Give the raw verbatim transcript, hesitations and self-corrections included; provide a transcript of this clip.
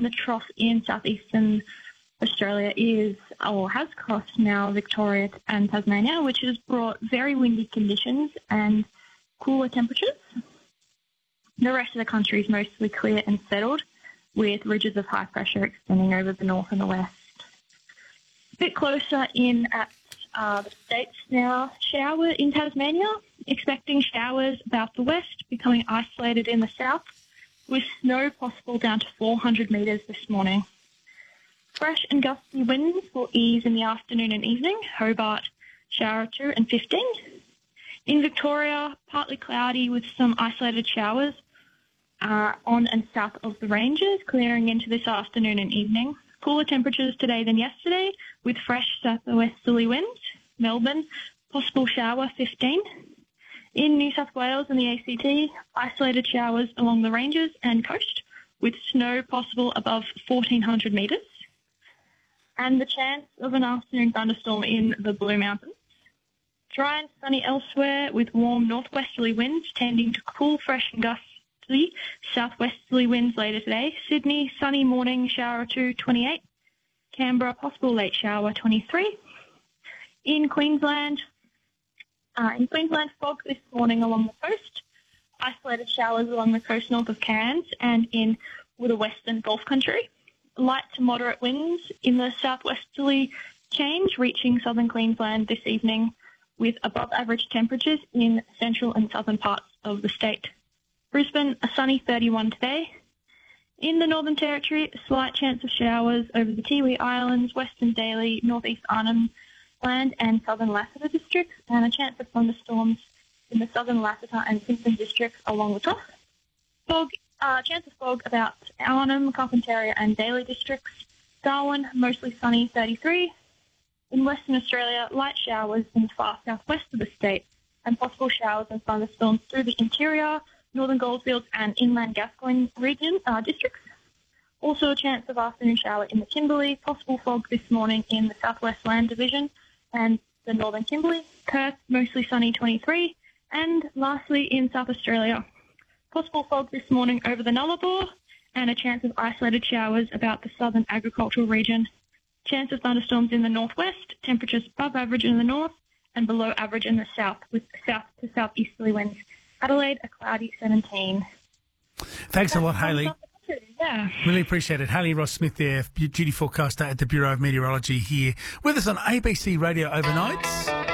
the trough in southeastern Australia is, or has crossed now, Victoria and Tasmania, which has brought very windy conditions and cooler temperatures. The rest of the country is mostly clear and settled, with ridges of high pressure extending over the north and the west. A bit closer in at uh, the states now, shower in Tasmania, expecting showers about the west, becoming isolated in the south, with snow possible down to four hundred metres this morning. Fresh and gusty winds will ease in the afternoon and evening. Hobart, shower two and fifteen. In Victoria, partly cloudy with some isolated showers uh, on and south of the ranges, clearing into this afternoon and evening. Cooler temperatures today than yesterday, with fresh southwesterly winds. Melbourne, possible shower fifteen. In New South Wales and the A C T, isolated showers along the ranges and coast, with snow possible above fourteen hundred metres. And the chance of an afternoon thunderstorm in the Blue Mountains. Dry and sunny elsewhere, with warm northwesterly winds tending to cool, fresh and gusty southwesterly winds later today. Sydney, sunny morning, shower two, twenty-eight. Canberra, possible late shower, twenty-three. In Queensland, uh, in Queensland, fog this morning along the coast. Isolated showers along the coast north of Cairns and in the western Gulf country. Light to moderate winds in the southwesterly change, reaching southern Queensland this evening, with above average temperatures in central and southern parts of the state. Brisbane, a sunny thirty-one today. In the Northern Territory, a slight chance of showers over the Tiwi Islands, Western Daly, Northeast Arnhem Land and southern Lassiter districts, and a chance of thunderstorms in the southern Lassiter and Simpson districts along the top. Fog, uh, chance of fog about Arnhem, Carpentaria and Daly districts. Darwin, mostly sunny, thirty-three. In Western Australia, light showers in the far southwest of the state and possible showers and thunderstorms through the interior, northern Goldfields and inland Gascoyne region uh, districts. Also a chance of afternoon shower in the Kimberley, possible fog this morning in the Southwest Land Division and the northern Kimberley. Perth, mostly sunny, twenty-three. And lastly, in South Australia, possible fog this morning over the Nullarbor and a chance of isolated showers about the southern agricultural region. Chance of thunderstorms in the northwest, temperatures above average in the north and below average in the south, with south to southeasterly winds. Adelaide, a cloudy seventeen. Thanks a lot, Hayley. Yeah. Really appreciate it. Hayley Ross-Smith there, duty forecaster at the Bureau of Meteorology here with us on A B C Radio Overnights.